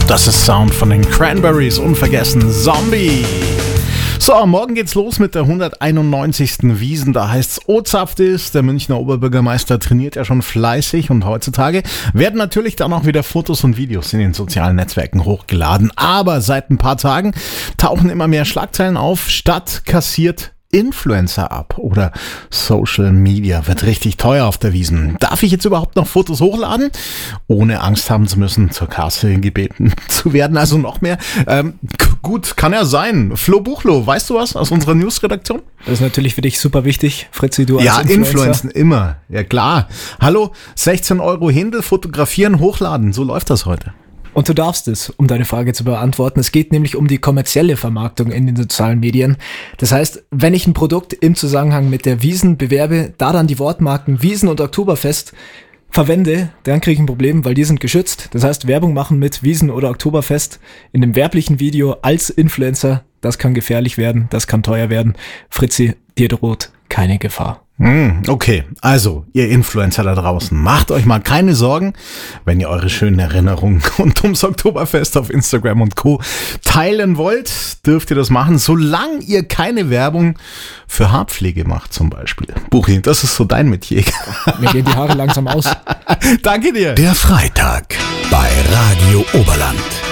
Das ist Sound von den Cranberries, unvergessen Zombie. So, morgen geht's los mit der 191. Wiesn, da heißt's O-Zapft ist. Der Münchner Oberbürgermeister trainiert ja schon fleißig und heutzutage werden natürlich dann auch wieder Fotos und Videos in den sozialen Netzwerken hochgeladen. Aber seit ein paar Tagen tauchen immer mehr Schlagzeilen auf. Stadt kassiert Influencer ab oder Social Media wird richtig teuer auf der Wiesn. Darf ich jetzt überhaupt noch Fotos hochladen, ohne Angst haben zu müssen, zur Kasse gebeten zu werden? Also noch mehr. Gut, kann ja sein. Flo Buchloh, weißt du was aus unserer Newsredaktion? Das ist natürlich für dich super wichtig, Fritzi, du als Influencer. Ja, Influencen immer. Ja klar. Hallo, 16 Euro Händel, fotografieren, hochladen. So läuft das heute. Und du darfst es, um deine Frage zu beantworten. Es geht nämlich um die kommerzielle Vermarktung in den sozialen Medien. Das heißt, wenn ich ein Produkt im Zusammenhang mit der Wiesn bewerbe, da dann die Wortmarken Wiesn und Oktoberfest verwende, dann kriege ich ein Problem, weil die sind geschützt. Das heißt, Werbung machen mit Wiesn oder Oktoberfest in einem werblichen Video als Influencer, das kann gefährlich werden, das kann teuer werden. Fritzi, dir droht keine Gefahr. Okay, also ihr Influencer da draußen, macht euch mal keine Sorgen, wenn ihr eure schönen Erinnerungen rund ums Oktoberfest auf Instagram und Co. teilen wollt, dürft ihr das machen, solange ihr keine Werbung für Haarpflege macht zum Beispiel. Buchi, das ist so dein Metier. Mir gehen die Haare langsam aus. Danke dir. Der Freitag bei Radio Oberland.